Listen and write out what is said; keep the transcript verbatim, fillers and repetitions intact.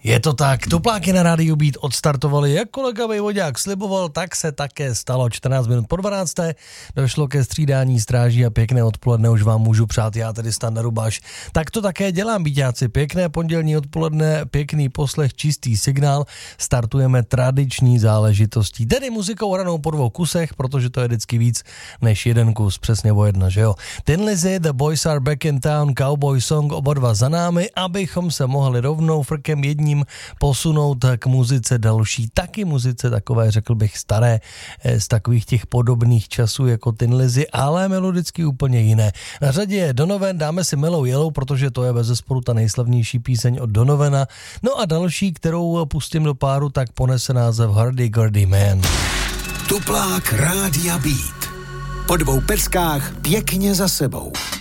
Je to tak, topláky na rádiu Beat odstartovali, jak kolega Vejvodák sliboval, tak se také stalo. čtrnáct minut po dvanácté došlo ke střídání stráží a pěkné odpoledne už vám můžu přát, já tedy Standa Rubáš. Tak to také dělám, Beatáci, pěkné pondělní odpoledne, pěkný poslech, čistý signál, startujeme tradiční záležitostí, tedy muzikou hranou po dvou kusech, protože to je vždycky víc než jeden kus, přesně o jedna, že jo. Tin Lizzy, The Boys Are Back in Town, Cowboy Song, oba dva za námi, abychom se mohli rovnou frkem jedním posunout k muzice další, taky muzice takové, řekl bych, staré, z takových těch podobných časů jako Tin Lizzy, ale melodicky úplně jiné. Na řadě je Donovan, dáme si Mellow Yellow, protože to je bezesporu ta nejslavnější píseň od Donovana. No a další, kterou pustím do páru, tak ponese název Hardy Gurdy Man. Tuplák Rádia Beat. Po dvou peckách pěkně za sebou.